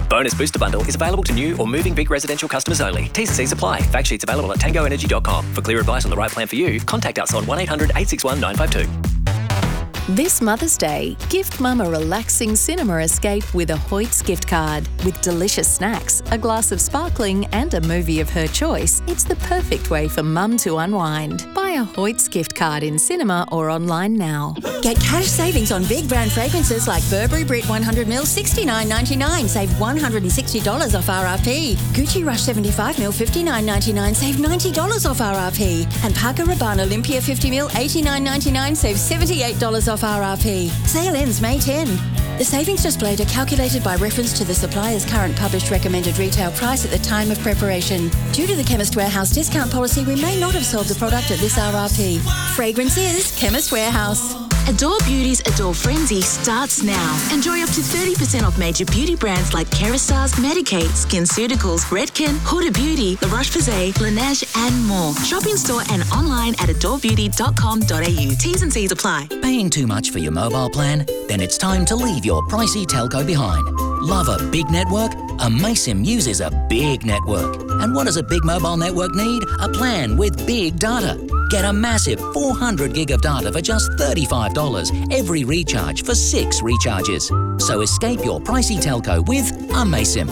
Bonus Booster Bundle is available to new or moving big residential customers only. T's and C's apply. Fact sheets available at tangoenergy.com. For clear advice on the right plan for you, contact us on 1800 861 952. This Mother's Day, gift Mum a relaxing cinema escape with a Hoyts gift card. With delicious snacks, a glass of sparkling and a movie of her choice, it's the perfect way for Mum to unwind. Buy a Hoyts gift card in cinema or online now. Get cash savings on big brand fragrances like Burberry Brit 100ml $69.99, save $160 off RRP. Gucci Rush 75ml $59.99, save $90 off RRP. And Paco Rabanne Olympia 50ml $89.99, save $78 off RRP. Sale ends May 10. The savings displayed are calculated by reference to the supplier's current published recommended retail price at the time of preparation. Due to the Chemist Warehouse discount policy, we may not have sold the product at this RRP. Fragrance is Chemist Warehouse. Adore Beauty's Adore Frenzy starts now. Enjoy up to 30% off major beauty brands like Kerastase, Medik8, SkinCeuticals, Redken, Huda Beauty, La Roche-Posay, Laneige and more. Shop in store and online at adorebeauty.com.au. T's and C's apply. Paying too much for your mobile plan? Then it's time to leave your pricey telco behind. Love a big network? Amaysim uses a big network. And what does a big mobile network need? A plan with big data. Get a massive 400 gig of data for just $35 every recharge for 6 recharges. So escape your pricey telco with Amaysim.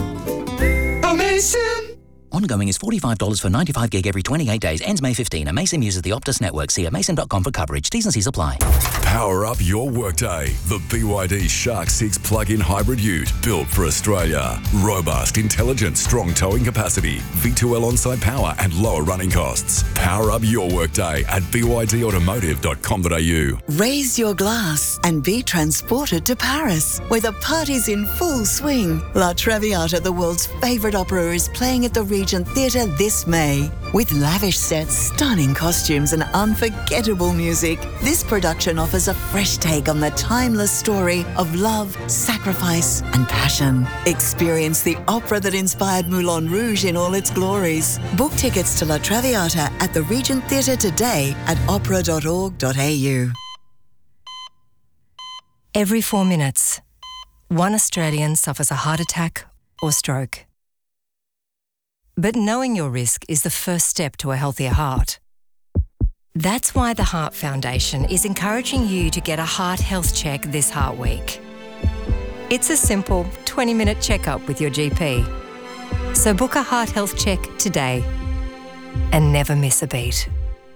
Amaysim! Ongoing is $45 for 95 gig every 28 days. Ends May 15. Amaysim uses the Optus network. See amaysim.com for coverage. T's and C's apply. Power up your workday. The BYD Shark 6 plug-in hybrid ute built for Australia. Robust, intelligent, strong towing capacity, V2L on-site power and lower running costs. Power up your workday at bydautomotive.com.au. Raise your glass and be transported to Paris, where the party's in full swing. La Traviata, the world's favourite opera, is playing at the Regent Theatre this May. With lavish sets, stunning costumes and unforgettable music, this production offers a fresh take on the timeless story of love, sacrifice and passion. Experience the opera that inspired Moulin Rouge in all its glories. Book tickets to La Traviata at the Regent Theatre today at opera.org.au. Every 4 minutes, one Australian suffers a heart attack or stroke. But knowing your risk is the first step to a healthier heart. That's why the Heart Foundation is encouraging you to get a heart health check this Heart Week. It's a simple 20-minute checkup with your GP. So book a heart health check today and never miss a beat.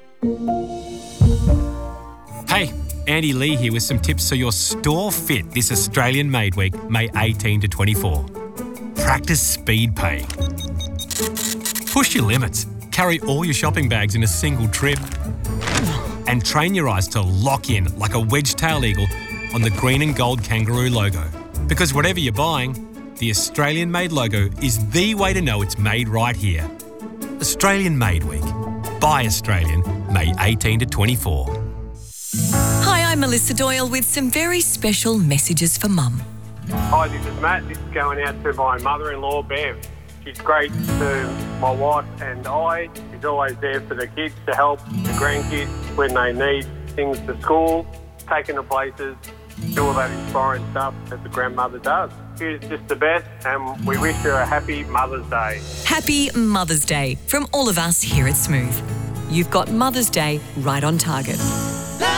Hey, Andy Lee here with some tips so you're store fit this Australian Made Week, May 18 to 24. Practice speed paying. Push your limits. Carry all your shopping bags in a single trip. And train your eyes to lock in like a wedge-tail eagle on the green and gold kangaroo logo. Because whatever you're buying, the Australian-made logo is the way to know it's made right here. Australian Made Week. Buy Australian, May 18 to 24. Hi, I'm Melissa Doyle with some very special messages for Mum. Hi, this is Matt. This is going out to my mother-in-law, Bev. She's great to my wife and I. She's always there for the kids to help the grandkids when they need things to school, taking them places, do all that inspiring stuff that the grandmother does. She's just the best, and we wish her a happy Mother's Day. Happy Mother's Day from all of us here at Smooth. You've got Mother's Day right on target.